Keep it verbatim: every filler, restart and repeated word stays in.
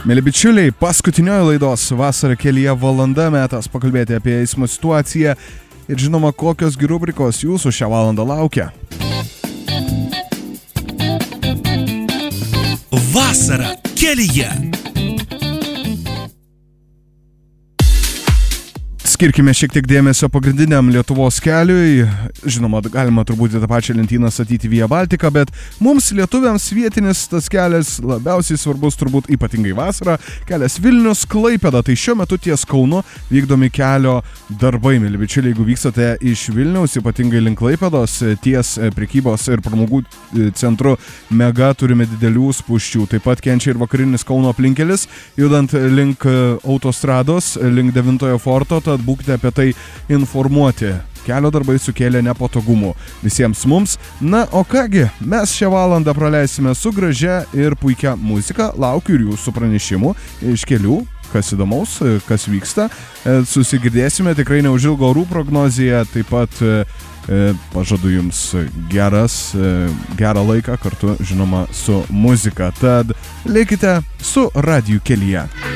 Mėly bičiuliai, paskutinioji laidos Vasara kelyje valanda, metas pakalbėti apie eismo situaciją ir žinoma, kokios gi rubrikos jūsų šią valandą laukia. Vasara kelyje. Skirkime šiek tiek dėmesio pagrindiniam Lietuvos keliui. Žinoma, galima turbūt į tą pačią lentyną statyti Via Baltica, bet mums lietuviams vietinis tas kelias labiausiai svarbus turbūt ypatingai vasarą. Kelias Vilnius Klaipėda. Tai šiuo metu ties Kaunu vykdomi kelio darbai. Mėly bičiuliai, jeigu vykstate iš Vilniaus, ypatingai link Klaipėdos, ties prekybos ir pramogų centru Mega turime didelių spūsčių. Taip pat kenčia ir vakarinis Kauno aplinkelis, judant link autostrados, link devintojo forto, tad būkite apie tai informuoti. Kelio darbai sukėlė nepatogumų visiems mums. Na, o kągi, mes šią valandą praleisime su gražia ir puikia muzika. Laukiu ir jūsų pranešimų iš kelių, kas įdomaus, kas vyksta. Susigirdėsime tikrai neužilgo orų prognozėje, taip pat pažadu jums geras, gerą laiką kartu, žinoma, su muzika. Tad likite su Radiju kelyje.